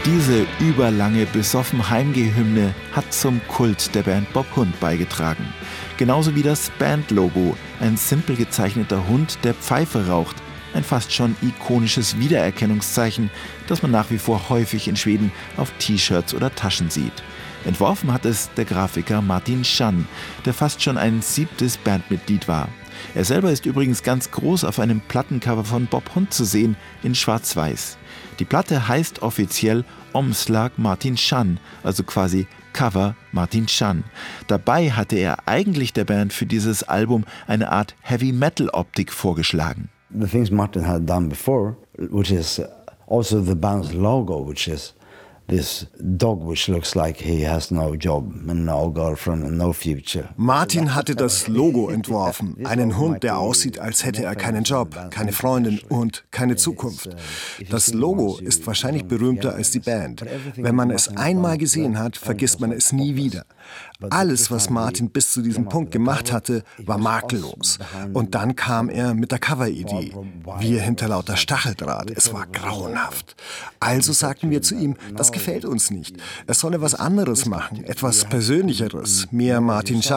Diese überlange, besoffen Heimgeh-Hymne hat zum Kult der Band Bob Hund beigetragen. Genauso wie das Bandlogo, ein simpel gezeichneter Hund, der Pfeife raucht. Ein fast schon ikonisches Wiedererkennungszeichen, das man nach wie vor häufig in Schweden auf T-Shirts oder Taschen sieht. Entworfen hat es der Grafiker Martin Schann, der fast schon ein 7. Bandmitglied war. Er selber ist übrigens ganz groß auf einem Plattencover von Bob Hund zu sehen, in Schwarz-Weiß. Die Platte heißt offiziell Omslag Martin Schann, also quasi Cover Martin Schann. Dabei hatte er eigentlich der Band für dieses Album eine Art Heavy-Metal-Optik vorgeschlagen. The things Martin had done before, which is also the band's logo, which is this dog which looks like he has no job and no girlfriend and no future. Martin hatte das Logo entworfen, einen Hund, der aussieht, als hätte er keinen Job, keine Freundin und keine Zukunft. Das Logo ist wahrscheinlich berühmter als die Band. Wenn man es einmal gesehen hat, vergisst man es nie wieder. Alles, was Martin bis zu diesem Punkt gemacht hatte, war makellos. Und dann kam er mit der Cover-Idee. Wir hinter lauter Stacheldraht. Es war grauenhaft. Also sagten wir zu ihm, das gefällt uns nicht. Er solle was anderes machen, etwas Persönlicheres, mehr Martin Schann.